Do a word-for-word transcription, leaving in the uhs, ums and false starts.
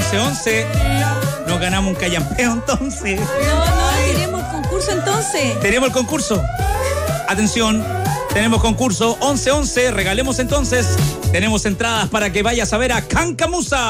once once. Nos ganamos un callampeo entonces. No, no, tenemos concurso entonces. Tenemos el concurso. Atención, tenemos concurso once once. Regalemos entonces. Tenemos entradas para que vayas a ver a Cancamusa.